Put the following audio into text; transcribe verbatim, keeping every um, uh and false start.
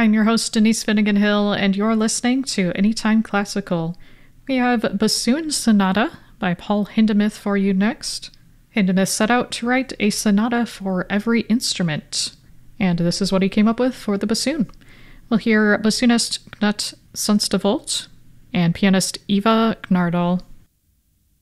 I'm your host, Denise Finnegan Hill, and you're listening to Anytime Classical. We have Bassoon Sonata by Paul Hindemith for you next. Hindemith set out to write a sonata for every instrument, and this is what he came up with for the bassoon. We'll hear bassoonist Knut Sunstevold and pianist Eva Gnardal